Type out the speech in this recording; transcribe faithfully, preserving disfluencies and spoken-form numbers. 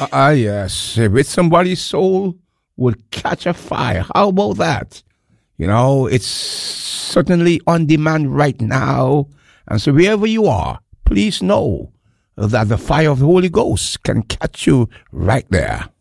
Ah, yes. With somebody's soul will catch a fire. How about that? You know, it's certainly on demand right now. And so wherever you are, please know that the fire of the Holy Ghost can catch you right there.